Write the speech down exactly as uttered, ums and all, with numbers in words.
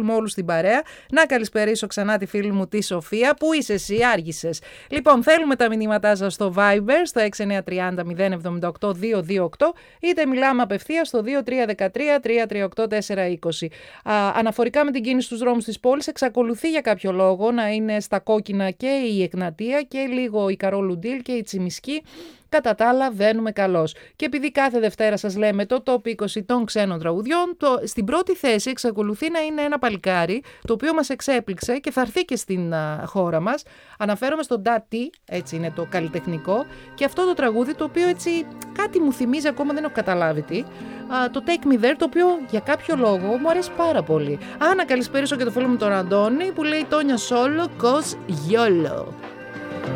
ευχηθούμε όλους την παρέα. Να καλησπερίσω ξανά τη φίλη μου τη Σοφία. Πού είσαι εσύ, άργησες. Λοιπόν, θέλουμε τα μηνύματά σας στο Viber, στο έξι εννιά τρία μηδέν μηδέν επτά οκτώ δύο δύο οκτώ, είτε μιλάμε απευθείας στο δύο τρία ένα τρία τρία τρία οκτώ τέσσερα είκοσι. Α, αναφορικά με την κίνηση στους δρόμους της πόλης, εξακολουθεί για κάποιο λόγο να είναι στα κόκκινα και η Εκνατία και λίγο η Καρόλου Ντίλ και η Τσιμισκή. Κατά τα άλλα βαίνουμε καλώς. Και επειδή κάθε Δευτέρα σας λέμε το top είκοσι των ξένων τραγουδιών, το, στην πρώτη θέση εξακολουθεί να είναι ένα παλικάρι, το οποίο μας εξέπληξε και θα έρθει και στην α, χώρα μας. Αναφέρομαι στον Ντάτι, έτσι είναι το καλλιτεχνικό, και αυτό το τραγούδι το οποίο έτσι κάτι μου θυμίζει, ακόμα δεν έχω καταλάβει τι, α, το Take Me There, το οποίο για κάποιο λόγο μου αρέσει πάρα πολύ. Α, να καλησπέρισω και το φίλο μου τον Αντώνη που λέει Τόνια Σόλο, Cos Yolo.